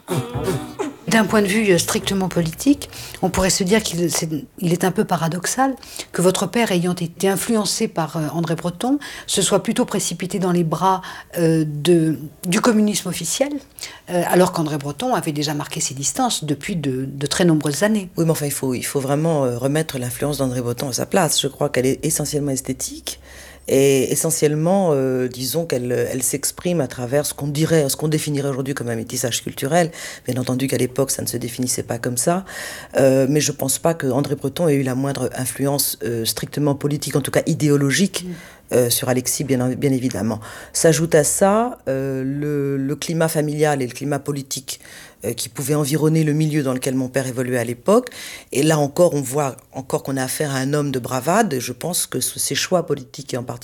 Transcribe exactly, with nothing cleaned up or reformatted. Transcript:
D'un point de vue strictement politique, on pourrait se dire qu'il est, il est un peu paradoxal que votre père, ayant été influencé par André Breton, se soit plutôt précipité dans les bras euh, de, du communisme officiel, euh, alors qu'André Breton avait déjà marqué ses distances depuis de, de très nombreuses années. Oui, mais enfin, il faut, il faut vraiment remettre l'influence d'André Breton à sa place. Je crois qu'elle est essentiellement esthétique. Et essentiellement, euh, disons qu'elle elle s'exprime à travers ce qu'on dirait, ce qu'on définirait aujourd'hui comme un métissage culturel. Bien entendu qu'à l'époque, ça ne se définissait pas comme ça. Euh, mais je ne pense pas que André Breton ait eu la moindre influence euh, strictement politique, en tout cas idéologique, mmh. euh, sur Alexis, bien, bien évidemment. S'ajoute à ça euh, le, le climat familial et le climat politique euh, qui pouvait environner le milieu dans lequel mon père évoluait à l'époque. Et là encore, on voit encore qu'on a affaire à un homme de bravade. Et je pense que ces choix politiques, et en particulier